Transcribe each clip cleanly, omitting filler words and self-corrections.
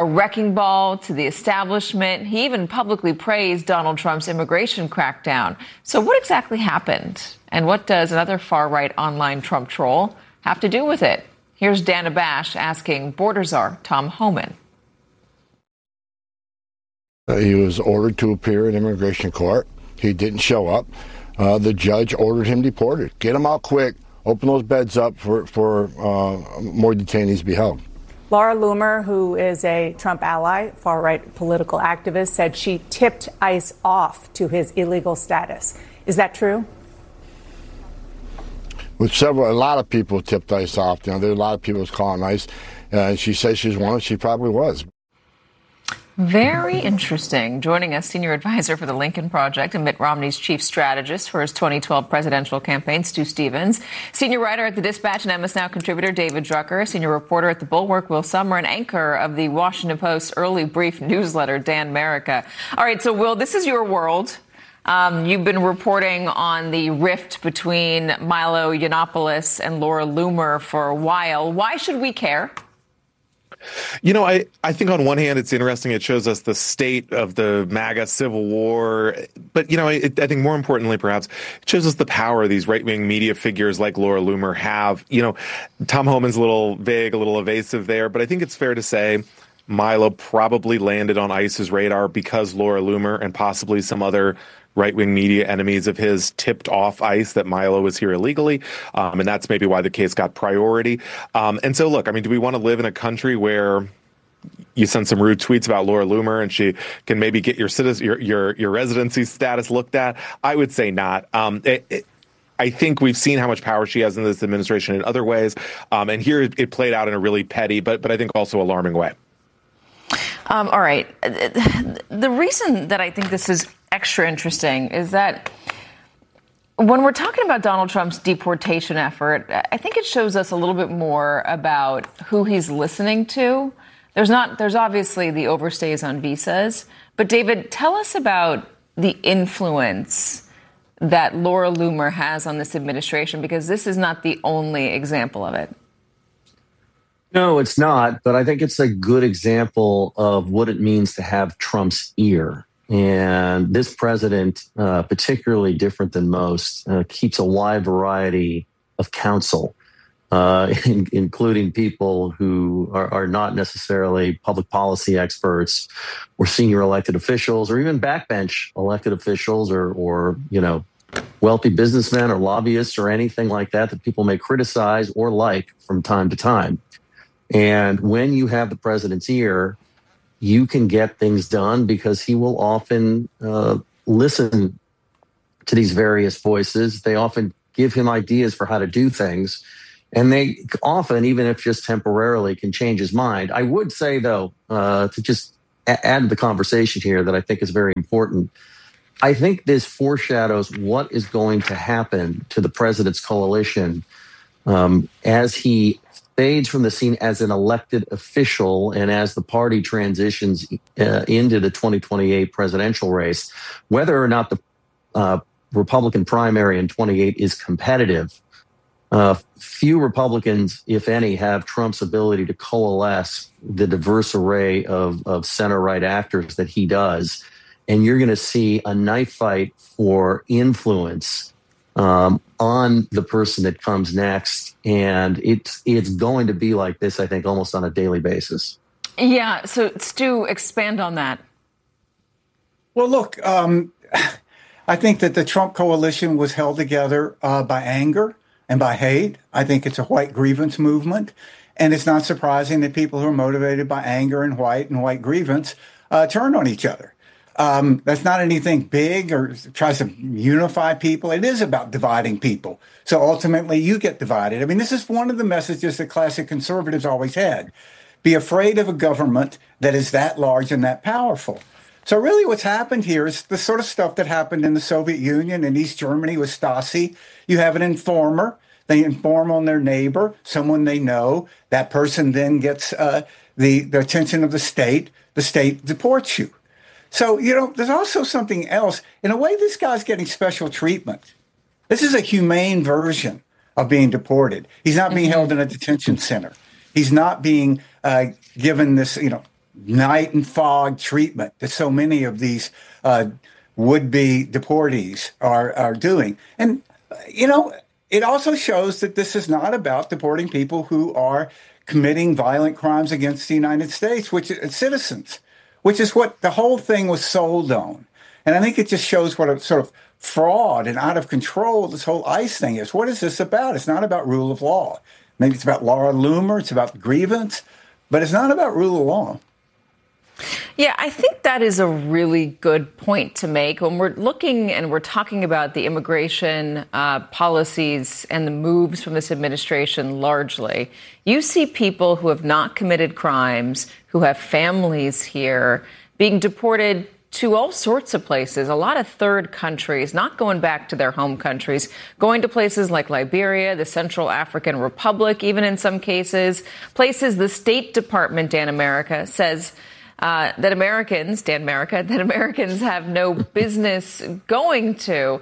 a wrecking ball to the establishment. He even publicly praised Donald Trump's immigration crackdown. So what exactly happened? And what does another far-right online Trump troll have to do with it? Here's Dana Bash asking border czar Tom Homan. He was ordered to appear in immigration court. He didn't show up. The judge ordered him deported. Get him out quick. Open those beds up for more detainees to be held. Laura Loomer, who is a Trump ally, far-right political activist, said she tipped ICE off to his illegal status. Is that true? A lot of people tipped ICE off. There are a lot of people who's calling ICE. She says she's one. She probably was. Very interesting. Joining us, senior advisor for the Lincoln Project and Mitt Romney's chief strategist for his 2012 presidential campaign, Stu Stevens. Senior writer at The Dispatch and Emmis Now contributor David Drucker. Senior reporter at The Bulwark, Will Summer, and anchor of the Washington Post's early brief newsletter, Dan Merica. All right, so Will, this is your world. You've been reporting on the rift between Milo Yiannopoulos and Laura Loomer for a while. Why should we care? I think on one hand, it's interesting. It shows us the state of the MAGA civil war. But, I think more importantly, perhaps, it shows us the power these right-wing media figures like Laura Loomer have. Tom Homan's a little vague, a little evasive there. But I think it's fair to say Milo probably landed on ICE's radar because Laura Loomer and possibly some other right-wing media enemies of his tipped off ICE that Milo was here illegally. And that's maybe why the case got priority. And so, look, do we want to live in a country where you send some rude tweets about Laura Loomer and she can maybe get your residency status looked at? I would say not. I think we've seen how much power she has in this administration in other ways. And here it played out in a really petty, but I think also alarming way. All right. The reason that I think this is extra interesting is that when we're talking about Donald Trump's deportation effort, I think it shows us a little bit more about who he's listening to. There's obviously the overstays on visas, but David, tell us about the influence that Laura Loomer has on this administration, because this is not the only example of it. No, it's not. But I think it's a good example of what it means to have Trump's ear. And this president, particularly different than most, keeps a wide variety of counsel, including people who are not necessarily public policy experts or senior elected officials or even backbench elected officials or wealthy businessmen or lobbyists or anything like that people may criticize or like from time to time. And when you have the president's ear, you can get things done because he will often listen to these various voices. They often give him ideas for how to do things. And they often, even if just temporarily, can change his mind. I would say, though, to just add to the conversation here that I think is very important, I think this foreshadows what is going to happen to the president's coalition as he fades from the scene as an elected official and as the party transitions into the 2028 presidential race. Whether or not the Republican primary in 28 is competitive, few Republicans, if any, have Trump's ability to coalesce the diverse array of center-right actors that he does. And you're going to see a knife fight for influence on the person that comes next. And it's going to be like this, I think, almost on a daily basis. Yeah. So, Stu, expand on that. Well, look, I think that the Trump coalition was held together by anger and by hate. I think it's a white grievance movement. And it's not surprising that people who are motivated by anger and white grievance turn on each other. That's not anything big or tries to unify people. It is about dividing people. So ultimately, you get divided. I mean, this is one of the messages that classic conservatives always had. Be afraid of a government that is that large and that powerful. So really what's happened here is the sort of stuff that happened in the Soviet Union and East Germany with Stasi. You have an informer. They inform on their neighbor, someone they know. That person then gets the attention of the state. The state deports you. So, there's also something else. In a way, this guy's getting special treatment. This is a humane version of being deported. He's not being held in a detention center. He's not being given this, night and fog treatment that so many of these would-be deportees are doing. And, it also shows that this is not about deporting people who are committing violent crimes against the United States, which is citizens, which is what the whole thing was sold on. And I think it just shows what a sort of fraud and out of control this whole ICE thing is. What is this about? It's not about rule of law. Maybe it's about Laura Loomer, it's about grievance, but it's not about rule of law. Yeah, I think that is a really good point to make. When we're looking and we're talking about the immigration policies and the moves from this administration largely, you see people who have not committed crimes, who have families here, being deported to all sorts of places, a lot of third countries, not going back to their home countries, going to places like Liberia, the Central African Republic, even in some cases, places the State Department, Dan America, says that Americans have no business going to.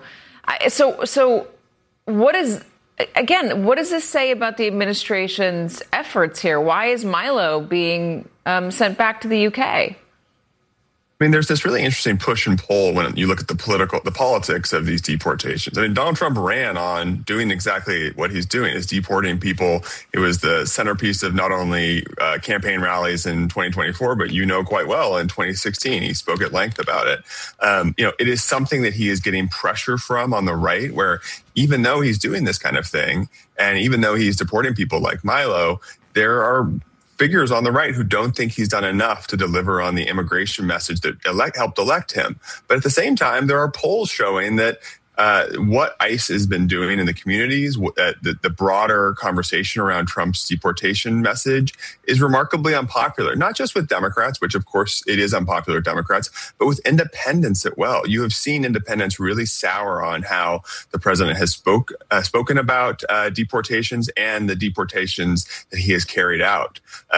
So what does this say about the administration's efforts here? Why is Milo being sent back to the UK? I mean, there's this really interesting push and pull when you look at the politics of these deportations. I mean, Donald Trump ran on doing exactly what he's doing, is deporting people. It was the centerpiece of not only campaign rallies in 2024, but quite well in 2016. He spoke at length about it. It is something that he is getting pressure from on the right, where even though he's doing this kind of thing, and even though he's deporting people like Milo, there are figures on the right who don't think he's done enough to deliver on the immigration message that helped elect him. But at the same time, there are polls showing that what ICE has been doing in the communities, the broader conversation around Trump's deportation message is remarkably unpopular, not just with Democrats, which of course it is unpopular with Democrats, but with independents as well. You have seen independents really sour on how the president has spoken about deportations and the deportations that he has carried out.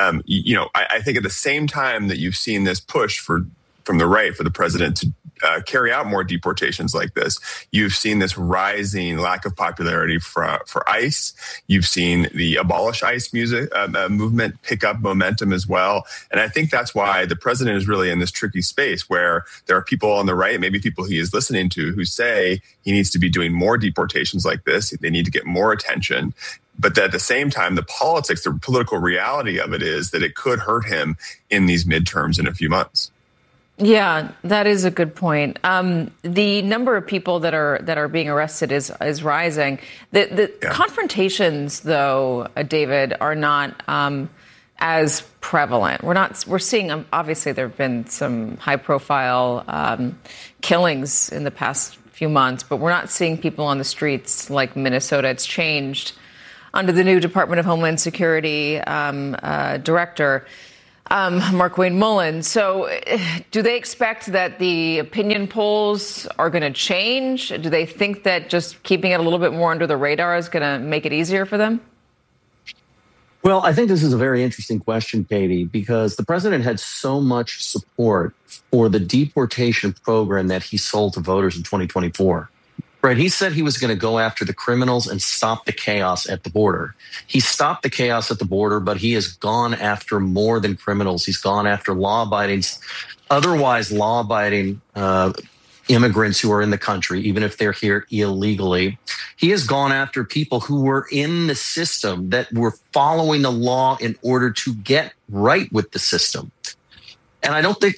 I think at the same time that you've seen this push from the right for the president to carry out more deportations like this, you've seen this rising lack of popularity for ICE. You've seen the Abolish ICE movement pick up momentum as well. And I think that's why the president is really in this tricky space where there are people on the right, maybe people he is listening to, who say he needs to be doing more deportations like this. They need to get more attention. But at the same time, the politics, the political reality of it is that it could hurt him in these midterms in a few months. Yeah, that is a good point. The number of people that are being arrested is rising. The confrontations, though, David, are not as prevalent. We're seeing, obviously, there have been some high-profile killings in the past few months, but we're not seeing people on the streets like Minnesota. It's changed under the new Department of Homeland Security director, Markwayne Mullin. So do they expect that the opinion polls are going to change? Do they think that just keeping it a little bit more under the radar is going to make it easier for them? Well, I think this is a very interesting question, Katie, because the president had so much support for the deportation program that he sold to voters in 2024. Right. He said he was going to go after the criminals and stop the chaos at the border. He stopped the chaos at the border, but he has gone after more than criminals. He's gone after otherwise law-abiding immigrants who are in the country, even if they're here illegally. He has gone after people who were in the system, that were following the law in order to get right with the system. And I don't think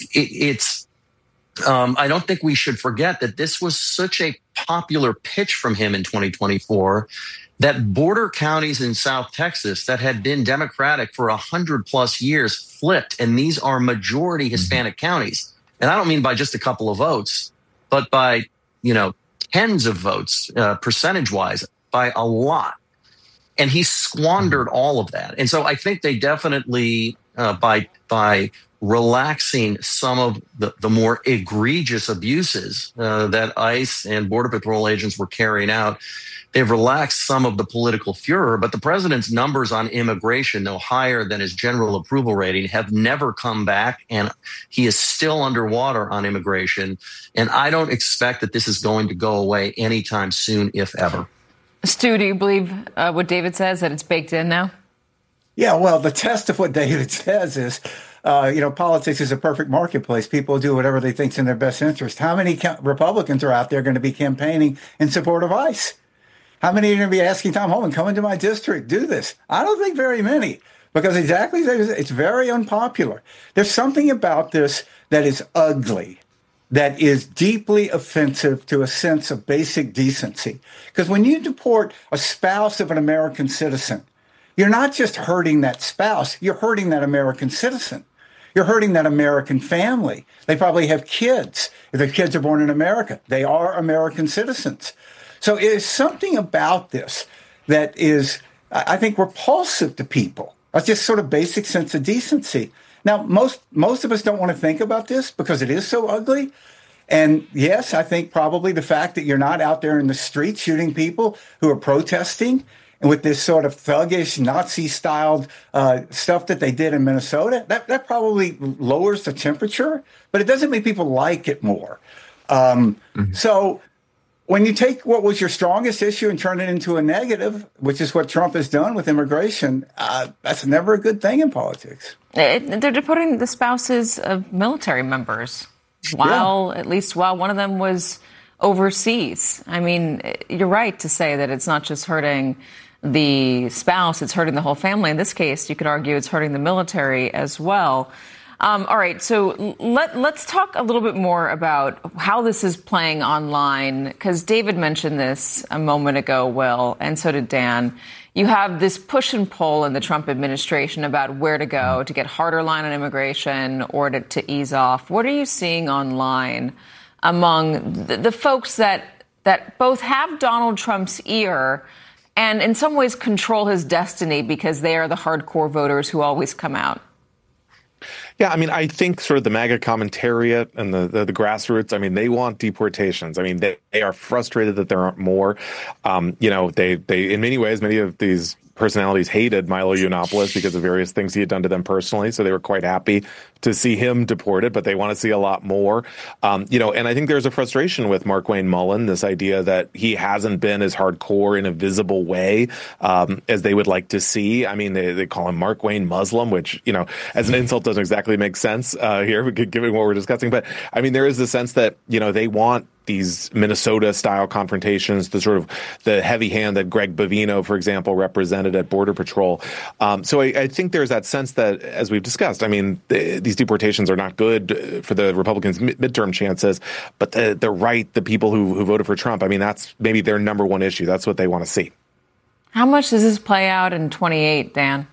I don't think we should forget that this was such a popular pitch from him in 2024 that border counties in South Texas that had been Democratic for 100+ years flipped. And these are majority Hispanic counties. And I don't mean by just a couple of votes, but by, tens of votes, percentage wise, by a lot. And he squandered all of that. And so I think they definitely, by relaxing some of the more egregious abuses that ICE and Border Patrol agents were carrying out, they've relaxed some of the political furor. But the president's numbers on immigration, though higher than his general approval rating, have never come back. And he is still underwater on immigration. And I don't expect that this is going to go away anytime soon, if ever. Stu, do you believe what David says, that it's baked in now? Yeah, well, the test of what David says is politics is a perfect marketplace. People do whatever they think's in their best interest. How many Republicans are out there going to be campaigning in support of ICE? How many are going to be asking Tom Homan, come into my district, do this? I don't think very many, because exactly it's very unpopular. There's something about this that is ugly, that is deeply offensive to a sense of basic decency. Because when you deport a spouse of an American citizen, you're not just hurting that spouse, you're hurting that American citizen. You're hurting that American family. They probably have kids. If their kids are born in America, they are American citizens. So it is something about this that is, I think, repulsive to people. It's just sort of basic sense of decency. Now, most of us don't want to think about this because it is so ugly. And yes, I think probably the fact that you're not out there in the streets shooting people who are protesting and with this sort of thuggish Nazi-styled stuff that they did in Minnesota, that probably lowers the temperature, but it doesn't make people like it more. So when you take what was your strongest issue and turn it into a negative, which is what Trump has done with immigration, that's never a good thing in politics. They're deporting the spouses of military members at least while one of them was overseas. I mean, you're right to say that it's not just hurting the spouse, it's hurting the whole family. In this case, you could argue it's hurting the military as well. All right, so let's talk a little bit more about how this is playing online, because David mentioned this a moment ago, Will, and so did Dan. You have this push and pull in the Trump administration about where to go to get harder line on immigration or to ease off. What are you seeing online among the folks that both have Donald Trump's ear and in some ways control his destiny because they are the hardcore voters who always come out? Yeah, I mean, I think sort of the MAGA commentariat and the grassroots, I mean, they want deportations. I mean, they are frustrated that there aren't more. They in many ways, many of these personalities hated Milo Yiannopoulos because of various things he had done to them personally. So they were quite happy to see him deported, but they want to see a lot more. And I think there's a frustration with Markwayne Mullin, this idea that he hasn't been as hardcore in a visible way as they would like to see. I mean, they call him Markwayne Muslim, which, as an insult doesn't exactly make sense here, given what we're discussing. But I mean, there is the sense that, they want these Minnesota-style confrontations, the sort of the heavy hand that Greg Bovino, for example, represented at Border Patrol. So I think there's that sense that, as we've discussed, I mean, these deportations are not good for the Republicans' midterm chances, but the people who voted for Trump, I mean, that's maybe their number one issue. That's what they want to see. How much does this play out in 28, Dan?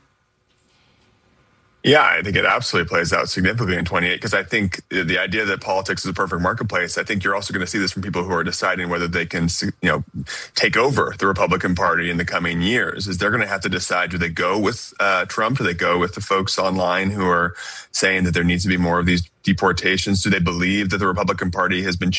Yeah, I think it absolutely plays out significantly in 28, because I think the idea that politics is a perfect marketplace, I think you're also going to see this from people who are deciding whether they can, take over the Republican Party in the coming years. Is they're going to have to decide, do they go with Trump? Do they go with the folks online who are saying that there needs to be more of these deportations? Do they believe that the Republican Party has been